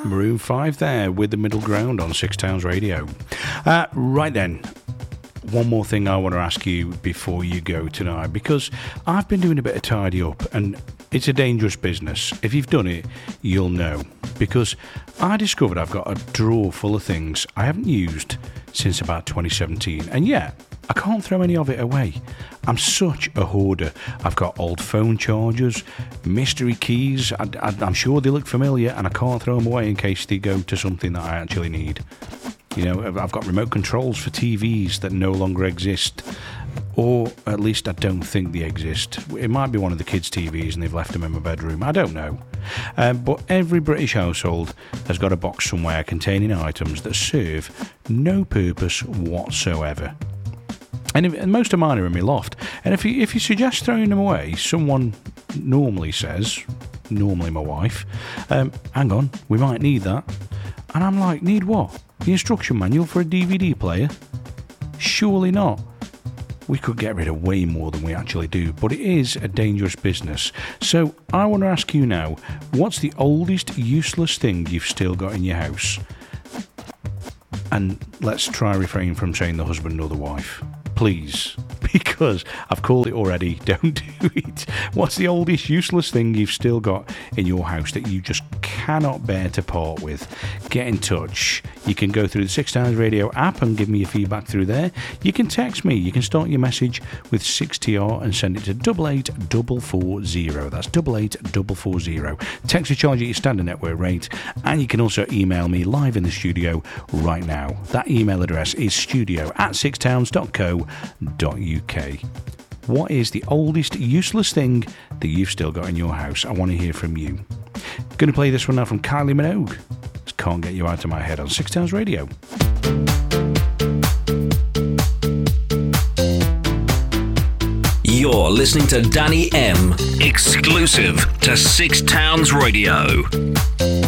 Maroon 5 there with The Middle Ground on Six Towns Radio. Right then, one more thing I want to ask you before you go tonight, because I've been doing a bit of tidy up and it's a dangerous business. If you've done it, you'll know, because I discovered I've got a drawer full of things I haven't used since about 2017, and yet I can't throw any of it away. I'm such a hoarder. I've got old phone chargers, mystery keys, I'm sure they look familiar, and I can't throw them away in case they go to something that I actually need. You know, I've got remote controls for TVs that no longer exist, or at least I don't think they exist. It might be one of the kids' TVs and they've left them in my bedroom. I don't know. But every British household has got a box somewhere containing items that serve no purpose whatsoever. And most of mine are in my loft. And if you suggest throwing them away, someone normally says, normally my wife, hang on, we might need that. And I'm like, need what? The instruction manual for a DVD player? Surely not. We could get rid of way more than we actually do, but it is a dangerous business. So I want to ask you now, what's the oldest useless thing you've still got in your house? And let's try refrain from saying the husband or the wife. Please, because I've called it already, don't do it. What's the oldest useless thing you've still got in your house that you just cannot bear to part with? Get in touch. You can go through the Six Towns Radio app and give me your feedback through there. You can text me. You can start your message with 6TR and send it to 88440. That's 88440. Text to charge at your standard network rate, and you can also email me live in the studio right now. That email address is studio@sixtowns.co.uk. What is the oldest useless thing that you've still got in your house? I want to hear from you. Going to play this one now from Kylie Minogue. Just can't get you out of my head on Six Towns Radio. You're listening to Danny M, exclusive to Six Towns Radio.